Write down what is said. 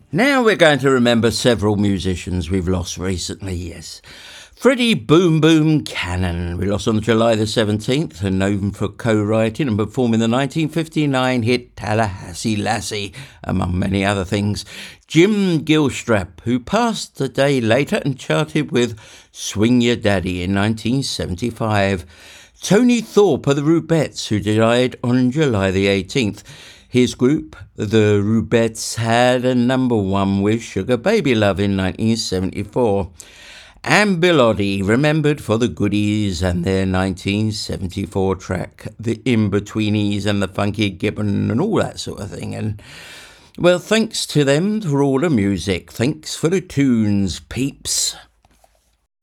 Now we're going to remember several musicians we've lost recently, yes. Freddie Boom Boom Cannon, we lost on July the 17th, and known for co-writing and performing the 1959 hit Tallahassee Lassie, among many other things. Jim Gilstrap, who passed a day later and charted with Swing Your Daddy in 1975. Tony Thorpe of the Rubettes, who died on July the 18th. His group, the Rubettes, had a number one with Sugar Baby Love in 1974. And Bill Oddie, remembered for the Goodies and their 1974 track, The In-Betweenies and the Funky Gibbon and all that sort of thing. And, well, thanks to them for all the music. Thanks for the tunes, peeps.